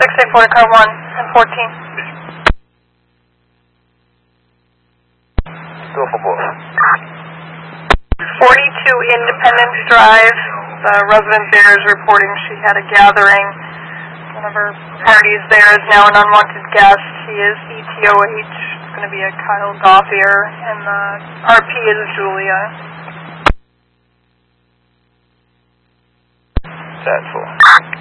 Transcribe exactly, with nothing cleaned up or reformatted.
six eight four to car one and fourteen. Go for both. forty-two Independence Drive. The resident there is reporting she had a gathering. One of her parties there is now an unwanted guest. He is E T O H. It's going to be a Kyle Goffier, and the R P is Julia. ten four.